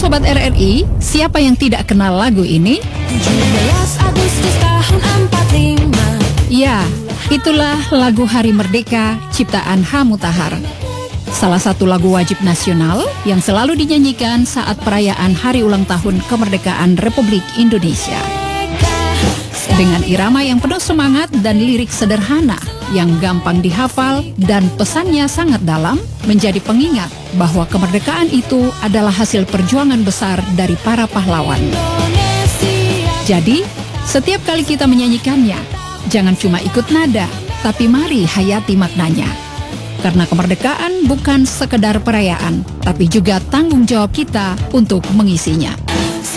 Sobat RRI, siapa yang tidak kenal lagu ini? 17 Agustus tahun 45. Ya, itulah lagu Hari Merdeka ciptaan H. Mutahar. Salah satu lagu wajib nasional yang selalu dinyanyikan saat perayaan hari ulang tahun kemerdekaan Republik Indonesia. Dengan irama yang penuh semangat dan lirik sederhana yang gampang dihafal dan pesannya sangat dalam, menjadi pengingat bahwa kemerdekaan itu adalah hasil perjuangan besar dari para pahlawan. Jadi, setiap kali kita menyanyikannya, jangan cuma ikut nada, tapi mari hayati maknanya. Karena kemerdekaan bukan sekedar perayaan, tapi juga tanggung jawab kita untuk mengisinya.